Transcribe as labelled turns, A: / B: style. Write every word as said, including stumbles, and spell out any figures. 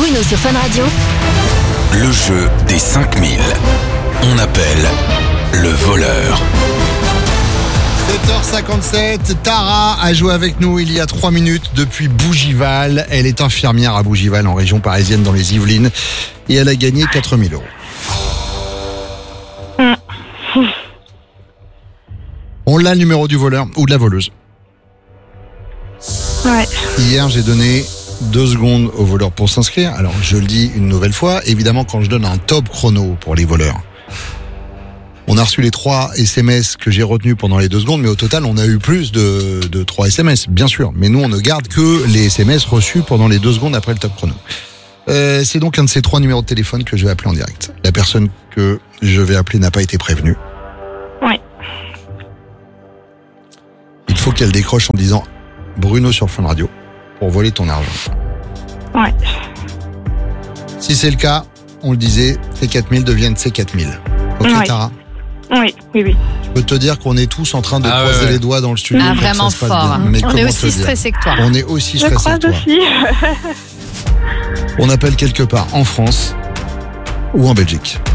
A: Bruno sur Fun Radio.
B: Le jeu des cinq mille. On appelle le voleur.
C: sept heures cinquante-sept, Tara a joué avec nous il y a trois minutes depuis Bougival. Elle est infirmière à Bougival en région parisienne dans les Yvelines et elle a gagné quatre mille euros. On l'a le numéro du voleur ou de la voleuse.
D: Ouais.
C: Hier, j'ai donné deux secondes au voleur pour s'inscrire. Alors, je le dis une nouvelle fois. Évidemment, quand je donne un top chrono pour les voleurs, on a reçu les trois S M S que j'ai retenus pendant les deux secondes, mais au total, on a eu plus de, de trois S M S, bien sûr. Mais nous, on ne garde que les S M S reçus pendant les deux secondes après le top chrono. Euh, c'est donc un de ces trois numéros de téléphone que je vais appeler en direct. La personne que je vais appeler n'a pas été prévenue.
D: Ouais.
C: Il faut qu'elle décroche en disant Bruno sur Fun Radio pour voler ton argent.
D: Ouais.
C: Si c'est le cas, on le disait, ces quatre mille deviennent ces quatre mille. Ok,
D: Ouais.
C: Tara?
D: Oui, oui, oui.
C: Je peux te dire qu'on est tous en train de
E: Ah
C: croiser
E: ouais.
C: les doigts dans le studio.
F: Ah,
C: pour que
F: vraiment
C: ça se passe
F: fort.
C: bien. Mais
F: On
C: comment
F: est
C: te
F: aussi
C: dire
F: stressés que toi.
C: On est aussi
D: Je
C: stressés
D: crois
C: que toi.
D: aussi.
C: On appelle quelque part en France ou en Belgique.